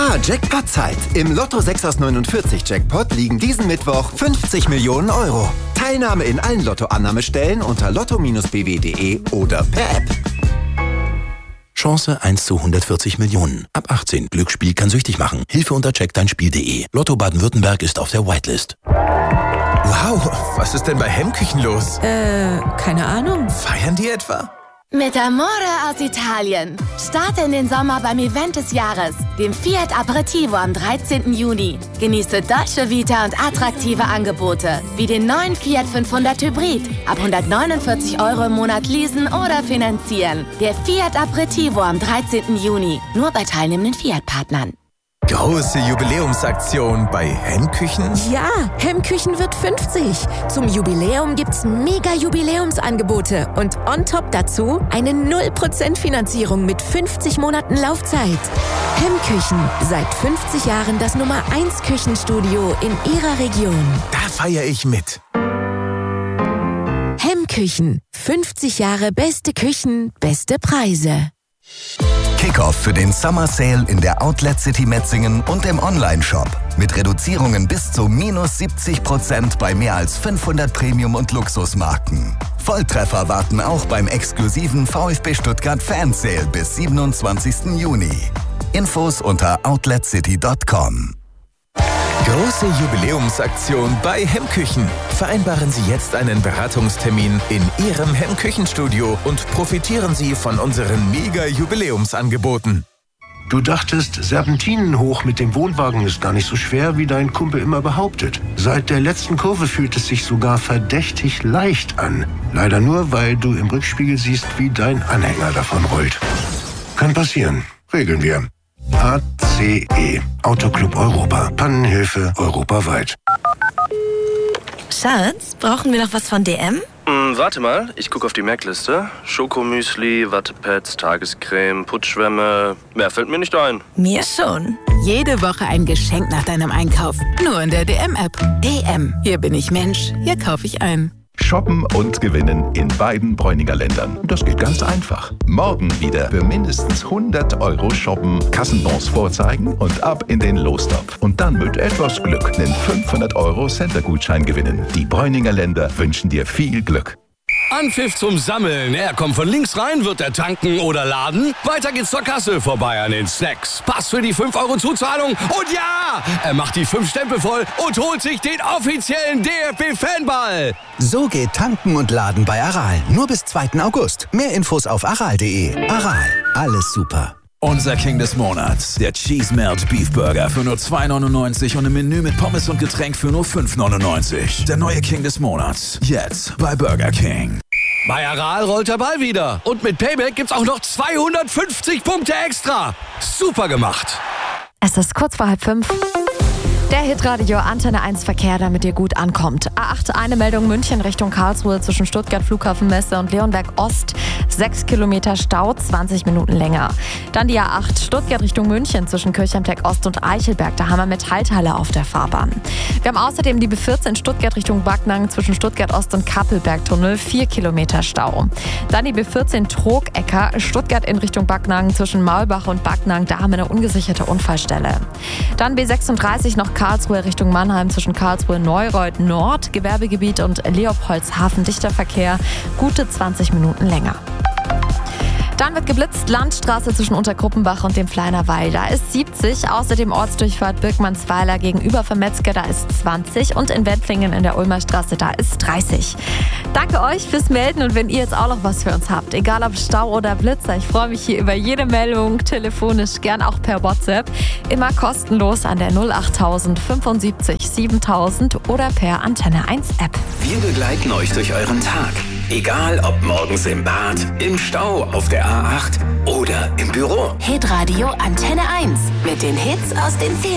Jackpot-Zeit. Im Lotto 6 aus 49 Jackpot liegen diesen Mittwoch 50 Millionen Euro. Teilnahme in allen Lottoannahmestellen unter lotto-bw.de oder per App. Chance 1 zu 140 Millionen. Ab 18. Glücksspiel kann süchtig machen. Hilfe unter checkdeinspiel.de. Lotto Baden-Württemberg ist auf der Whitelist. Wow, was ist denn bei Hemmküchen los? Keine Ahnung. Feiern die etwa? Mit Amore aus Italien. Starte in den Sommer beim Event des Jahres, dem Fiat Aperitivo am 13. Juni. Genieße Dolce Vita und attraktive Angebote, wie den neuen Fiat 500 Hybrid. Ab 149 Euro im Monat leasen oder finanzieren. Der Fiat Aperitivo am 13. Juni. Nur bei teilnehmenden Fiat-Partnern. Große Jubiläumsaktion bei Hemmküchen? Ja, Hemmküchen wird 50. Zum Jubiläum gibt's mega Jubiläumsangebote und on top dazu eine 0% Finanzierung mit 50 Monaten Laufzeit. Hemmküchen, seit 50 Jahren das Nummer 1 Küchenstudio in Ihrer Region. Da feiere ich mit. Hemmküchen, 50 Jahre beste Küchen, beste Preise. Kickoff für den Summer Sale in der Outlet City Metzingen und im Online-Shop. Mit Reduzierungen bis zu -70% bei mehr als 500 Premium- und Luxusmarken. Volltreffer warten auch beim exklusiven VfB Stuttgart Fan Sale bis 27. Juni. Infos unter outletcity.com. Große Jubiläumsaktion bei Hemmküchen. Vereinbaren Sie jetzt einen Beratungstermin in Ihrem Hemmküchenstudio und profitieren Sie von unseren Mega-Jubiläumsangeboten. Du dachtest, Serpentinen hoch mit dem Wohnwagen ist gar nicht so schwer, wie dein Kumpel immer behauptet. Seit der letzten Kurve fühlt es sich sogar verdächtig leicht an. Leider nur, weil du im Rückspiegel siehst, wie dein Anhänger davon rollt. Kann passieren. Regeln wir. ACE. Autoclub Europa. Pannenhilfe europaweit. Schatz, brauchen wir noch was von DM? Warte mal, ich gucke auf die Merkliste. Schokomüsli, Wattepads, Tagescreme, Putzschwämme. Mehr fällt mir nicht ein. Mir schon. Jede Woche ein Geschenk nach deinem Einkauf. Nur in der DM-App. DM. Hier bin ich Mensch. Hier kaufe ich ein. Shoppen und gewinnen in beiden Bräuninger Ländern. Das geht ganz einfach. Morgen wieder für mindestens 100 Euro shoppen, Kassenbons vorzeigen und ab in den Lostopf. Und dann mit etwas Glück einen 500 Euro Center-Gutschein gewinnen. Die Bräuninger Länder wünschen dir viel Glück. Anpfiff zum Sammeln. Er kommt von links rein, wird er tanken oder laden. Weiter geht's zur Kasse, vorbei an den Snacks. Pass für die 5 Euro Zuzahlung. Und ja, er macht die 5 Stempel voll und holt sich den offiziellen DFB-Fanball. So geht Tanken und Laden bei Aral. Nur bis 2. August. Mehr Infos auf aral.de. Aral, alles super. Unser King des Monats, der Cheese Melt Beef Burger für nur 2,99 und im Menü mit Pommes und Getränk für nur 5,99. Der neue King des Monats, jetzt bei Burger King. Bei Aral rollt der Ball wieder. Und mit Payback gibt's auch noch 250 Punkte extra. Super gemacht. Es ist kurz vor 4:30. Der Hitradio Antenne 1 Verkehr, damit ihr gut ankommt. A8, eine Meldung München Richtung Karlsruhe zwischen Stuttgart Flughafenmesse und Leonberg Ost. 6 Kilometer Stau, 20 Minuten länger. Dann die A8 Stuttgart Richtung München zwischen Kirchheimteck Ost und Eichelberg. Da haben wir Metallteile auf der Fahrbahn. Wir haben außerdem die B14 Stuttgart Richtung Backnang zwischen Stuttgart Ost und Kappelbergtunnel. 4 Kilometer Stau. Dann die B14 Trogecker Stuttgart in Richtung Backnang zwischen Maulbach und Backnang. Da haben wir eine ungesicherte Unfallstelle. Dann B36 noch Karlsruhe Richtung Mannheim zwischen Karlsruhe Neureuth Nord, Gewerbegebiet und Leopoldshafen, dichter Verkehr, gute 20 Minuten länger. Dann wird geblitzt, Landstraße zwischen Untergruppenbach und dem Fleinerweihl, da ist 70. Außerdem Ortsdurchfahrt Birkmannsweiler gegenüber vom Metzger, da ist 20. Und in Wendlingen in der Ulmer Straße, da ist 30. Danke euch fürs Melden und wenn ihr jetzt auch noch was für uns habt, egal ob Stau oder Blitzer, ich freue mich hier über jede Meldung, telefonisch, gern auch per WhatsApp. Immer kostenlos an der 08000 75 7000 oder per Antenne 1 App. Wir begleiten euch durch euren Tag. Egal ob morgens im Bad, im Stau, auf der A8 oder im Büro. Hitradio Antenne 1 mit den Hits aus den 10